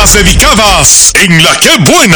Las dedicadas en La Que Buena.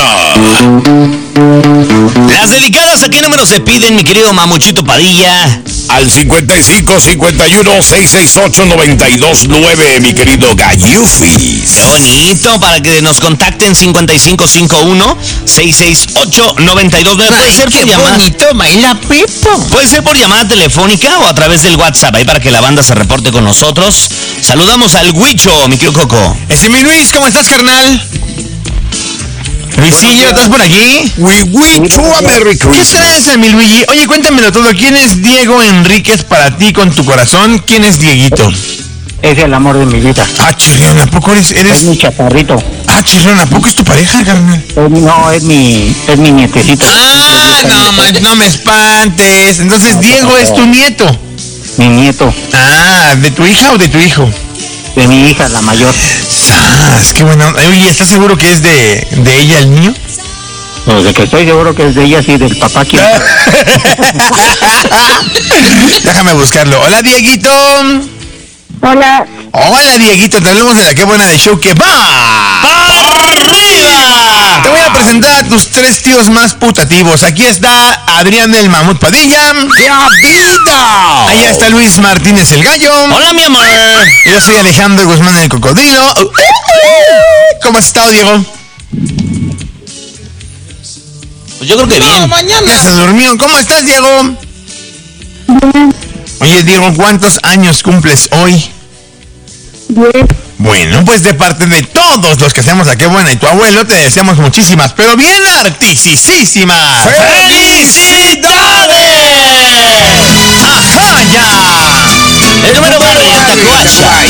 Las dedicadas, ¿a qué número se piden, mi querido Mamuchito Padilla? Al 55 51 668 929, mi querido Gallufis. Qué bonito, para que nos contacten 5551 668 929. Puede ser por llamada. Bonito, baila Pepo. Puede ser por llamada telefónica o a través del WhatsApp, ahí para que la banda se reporte con nosotros. Saludamos al Huicho, mi querido Coco. Ese mi Luis, ¿cómo estás, carnal? Luisillo, ¿estás por aquí? Huicho, Merry ¿Qué Christmas. traes, mi Luigi? Oye, cuéntamelo todo. ¿Quién es Diego Enríquez para ti con tu corazón? ¿Quién es Dieguito? Es el amor de mi vida. Ah, chirrión, ¿a poco Es eres? mi chaparrito. Ah, chirrión, ¿a poco es tu pareja, carnal? No, es mi nietecito. No me espantes. Entonces, Diego es tu nieto. Mi nieto, Ah, ¿de tu hija o de tu hijo? de mi hija, la mayor. ¡Sas! ¡Qué bueno! Oye, ¿estás seguro que es de ella el niño? Pues de que estoy seguro que es de ella, sí, del papá que... Déjame buscarlo. Hola, Dieguito. Hola, Hola, Dieguito. Te hablamos de La Que Buena de Show que va. ¡Arriba! Te voy a presentar a tus tres tíos más putativos. Aquí está Adrián el Mamut Padilla. ¡La vida! Allá está Luis Martínez el Gallo. Hola, mi amor. Yo soy Alejandro Guzmán el Cocodrilo. ¿Cómo has estado, Diego? Pues yo creo que bien. Ya se durmió. ¿Cómo estás, Diego? Oye, Diego, ¿cuántos años cumples hoy? 10. Bueno, pues de parte de todos los que hacemos La Que Buena y tu abuelo, te deseamos muchísimas, pero bien artisísimas. ¡Felicidades! ¡Ajá, ya! El número verde, Tacuacha.